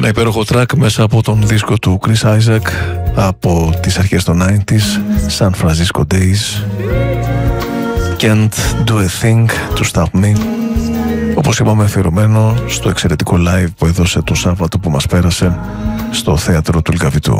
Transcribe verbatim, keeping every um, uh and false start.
Ένα υπέροχο track μέσα από τον δίσκο του Chris Isaac από τις αρχές των ενενήντα, San Francisco Days. Can't do a thing to stop me. Όπως είπαμε, αφιερωμένο στο εξαιρετικό live που έδωσε το Σάββατο που μας πέρασε στο θέατρο του Λυκαβητού.